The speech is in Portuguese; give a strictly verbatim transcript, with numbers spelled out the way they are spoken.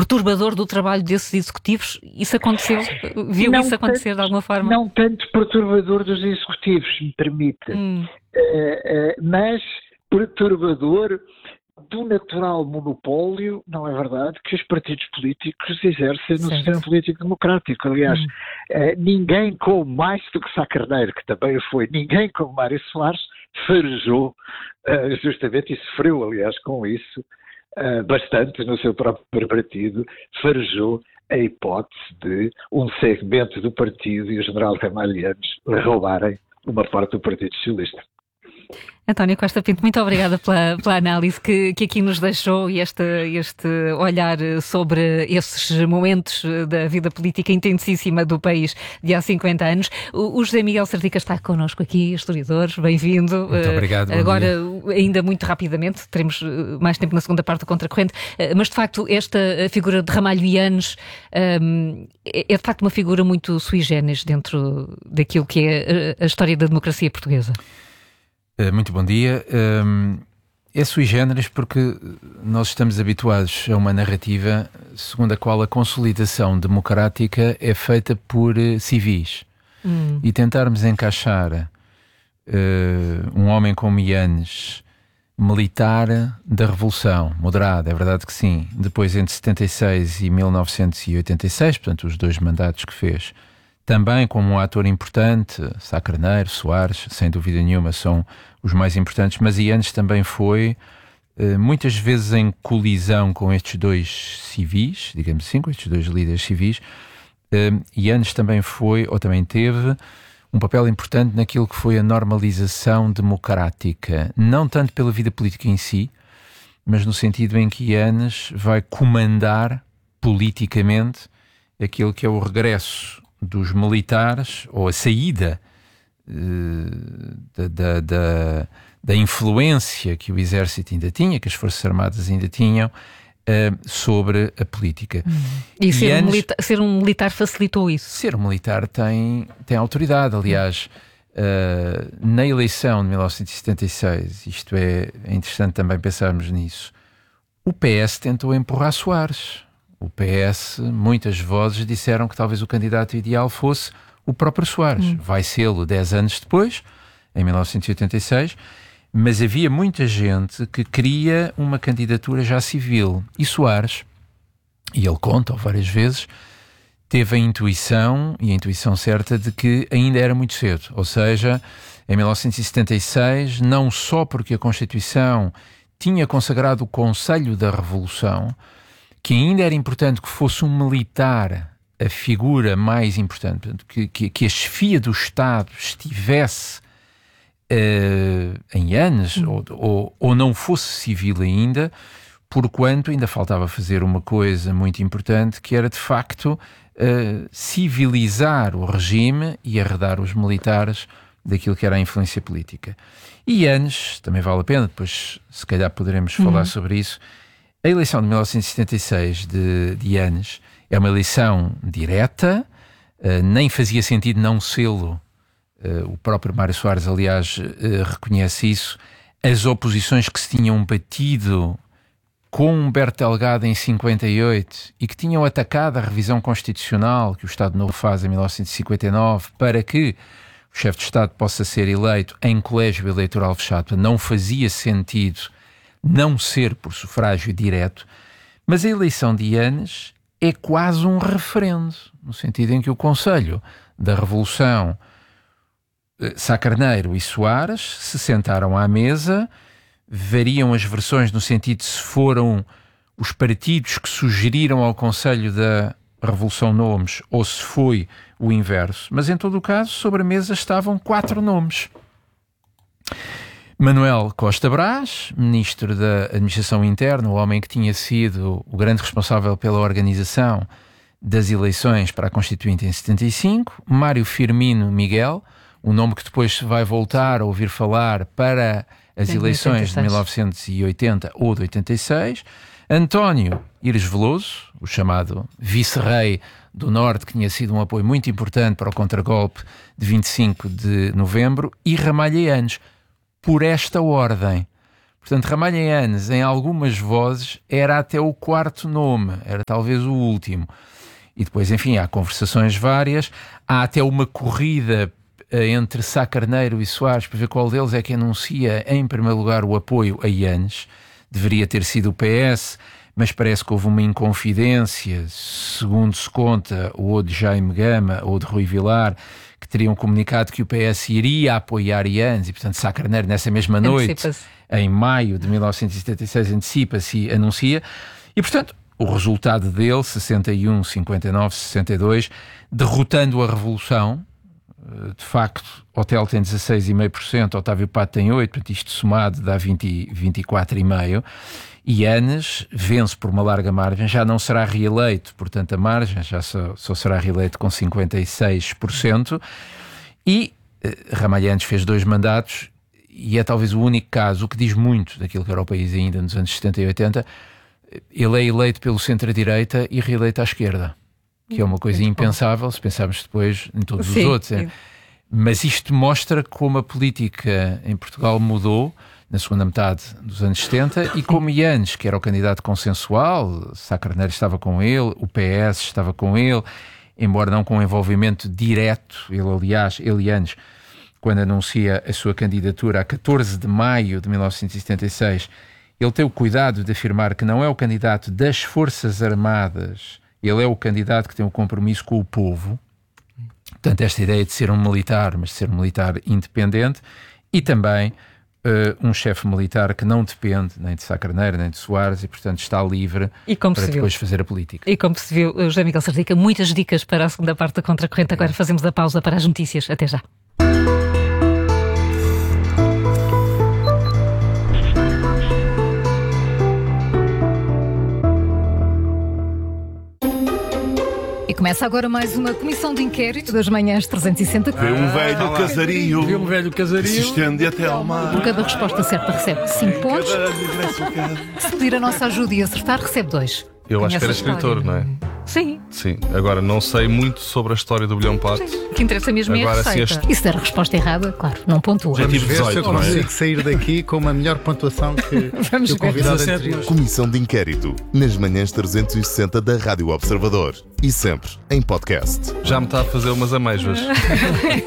perturbador do trabalho desses executivos. Isso aconteceu? Viu não isso acontecer tanto, de alguma forma? Não tanto perturbador dos executivos, se me permite, hum. uh, uh, mas perturbador do natural monopólio, não é verdade, que os partidos políticos exercem no certo. Sistema político democrático. Aliás, hum. uh, ninguém como mais do que Sá Carneiro, que também foi, ninguém como Mário Soares, farejou uh, justamente, e sofreu, aliás, com isso, uh, bastante no seu próprio partido, farejou a hipótese de um segmento do partido e o general Ramalhianos roubarem uma parte do Partido Socialista. António Costa Pinto, muito obrigada pela, pela análise que, que aqui nos deixou e este, este olhar sobre esses momentos da vida política intensíssima do país de há cinquenta anos. O, o José Miguel Sardica está connosco aqui, historiador, bem-vindo. Muito obrigado. Uh, agora, ainda muito rapidamente, teremos mais tempo na segunda parte do Contracorrente, uh, mas de facto esta figura de Ramalho e Yanes um, é, é de facto uma figura muito sui generis dentro daquilo que é a, a história da democracia portuguesa. Muito bom dia. É sui generis porque nós estamos habituados a uma narrativa segundo a qual a consolidação democrática é feita por civis. Hum. E tentarmos encaixar uh, um homem como Yanes, militar da Revolução, moderado, é verdade que sim, depois entre setenta e seis e mil novecentos e oitenta e seis, portanto os dois mandatos que fez, também como um ator importante, Sá Carneiro, Soares, sem dúvida nenhuma, são os mais importantes, mas Yanes também foi, muitas vezes em colisão com estes dois civis, digamos assim, com estes dois líderes civis. Yanes também foi, ou também teve, um papel importante naquilo que foi a normalização democrática, não tanto pela vida política em si, mas no sentido em que Yanes vai comandar politicamente aquilo que é o regresso dos militares, ou a saída uh, da, da, da, da influência que o exército ainda tinha, que as Forças Armadas ainda tinham, uh, sobre a política. Hum. E, e ser, antes, um milita- ser um militar facilitou isso? Ser um militar tem, tem autoridade. Aliás, uh, na eleição de mil novecentos e setenta e seis, isto é, é interessante também pensarmos nisso, o P S tentou empurrar Soares. O P S, muitas vozes disseram que talvez o candidato ideal fosse o próprio Soares. Hum. Vai sê-lo dez anos depois, em mil novecentos e oitenta e seis, mas havia muita gente que queria uma candidatura já civil. E Soares, e ele conta várias vezes, teve a intuição, e a intuição certa, de que ainda era muito cedo. Ou seja, em mil novecentos e setenta e seis, não só porque a Constituição tinha consagrado o Conselho da Revolução, que ainda era importante que fosse um militar a figura mais importante, que, que, que a chefia do Estado estivesse uh, em Yanes, hum. ou, ou, ou não fosse civil ainda, porquanto ainda faltava fazer uma coisa muito importante, que era de facto uh, civilizar o regime e arredar os militares daquilo que era a influência política. E Yanes, também vale a pena, depois se calhar poderemos hum. falar sobre isso. A eleição de mil novecentos e setenta e seis de, de Yanes é uma eleição direta, uh, nem fazia sentido não sê-lo. Uh, o próprio Mário Soares, aliás, uh, reconhece isso. As oposições que se tinham batido com Humberto Delgado em cinquenta e oito e que tinham atacado a revisão constitucional que o Estado Novo faz em mil novecentos e cinquenta e nove para que o chefe de Estado possa ser eleito em colégio eleitoral fechado, não fazia sentido não ser por sufrágio direto, mas a eleição de Yanes é quase um referendo, no sentido em que o Conselho da Revolução, Sá Carneiro e Soares se sentaram à mesa, variam as versões no sentido de se foram os partidos que sugeriram ao Conselho da Revolução nomes ou se foi o inverso, mas em todo o caso sobre a mesa estavam quatro nomes. Manuel Costa Brás, ministro da Administração Interna, o homem que tinha sido o grande responsável pela organização das eleições para a Constituinte em setenta e cinco. Mário Firmino Miguel, um nome que depois se vai voltar a ouvir falar para as em eleições oitenta e seis. De mil novecentos e oitenta ou de oitenta e seis. António Ires Veloso, o chamado vice-rei do Norte, que tinha sido um apoio muito importante para o contragolpe de vinte e cinco de novembro, e Ramalho e Yanes. Por esta ordem. Portanto, Ramalhianes, em algumas vozes, era até o quarto nome, era talvez o último. E depois, enfim, há conversações várias, há até uma corrida entre Sá Carneiro e Soares para ver qual deles é que anuncia em primeiro lugar o apoio a Yanes. Deveria ter sido o P S, mas parece que houve uma inconfidência, segundo se conta, ou de Jaime Gama ou de Rui Vilar, que teriam comunicado que o P S iria apoiar Yanes, e portanto Sá Carneiro nessa mesma noite, em maio de mil novecentos e setenta e seis, antecipa-se e anuncia, e portanto o resultado dele, sessenta e um, cinquenta e nove, sessenta e dois, derrotando a Revolução. De facto, Hotel tem dezasseis vírgula cinco por cento, Otávio Pato tem oito por cento, portanto isto somado dá vinte, vinte e quatro vírgula cinco por cento. E Yanes vence por uma larga margem, já não será reeleito, portanto a margem já só, só será reeleito com cinquenta e seis por cento. E eh, Ramalhianes fez dois mandatos e é talvez o único caso, o que diz muito daquilo que era o país ainda nos anos setenta e oitenta, ele é eleito pelo centro-direita e reeleito à esquerda. Que é uma coisa impensável se pensarmos depois em todos sim, os outros. É. Mas isto mostra como a política em Portugal mudou na segunda metade dos anos setenta e como Yanes, que era o candidato consensual, Sá Carneiro estava com ele, o P S estava com ele, embora não com envolvimento direto. Ele, aliás, ele Yanes, quando anuncia a sua candidatura a catorze de maio de mil novecentos e setenta e seis, ele tem o cuidado de afirmar que não é o candidato das Forças Armadas. Ele é o candidato que tem um compromisso com o povo. Portanto, esta ideia de ser um militar, mas de ser um militar independente, e também uh, um chefe militar que não depende nem de Sá Carneiro, nem de Soares, e portanto está livre para depois fazer a política. E como se viu, José Miguel Sardica, muitas dicas para a segunda parte da Contracorrente. Agora fazemos a pausa para as notícias. Até já. Começa agora mais uma comissão de inquérito das manhãs trezentos e sessenta. Vê um velho ah, casario, vê um velho casario, se estende até ao mar. Por cada resposta certa recebe cinco pontos. Se pedir a nossa ajuda e acertar, recebe dois. Eu acho que era escritor, não é? Sim. Sim. Agora, não sei muito sobre a história do Bilhão Pato. O que interessa mesmo agora, é a receita. Este... E se der a resposta errada, claro, não pontua. Já tive dezoito, se eu consigo sair daqui com uma melhor pontuação que, que o convidado anterior. Comissão de inquérito, nas manhãs trezentos e sessenta da Rádio Observador. E sempre em podcast. Já me está a fazer umas amêijoas.